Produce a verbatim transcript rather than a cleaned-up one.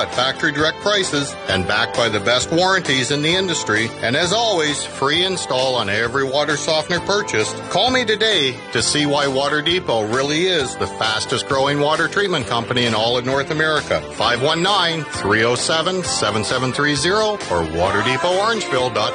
at factory direct prices and backed by the best warranties in the industry. And as always, free install on every water softener purchased. Call me today to see why Water Depot really is the fastest growing water treatment company in all of North America. five one nine, three oh seven, seven seven three oh or water depot orangeville dot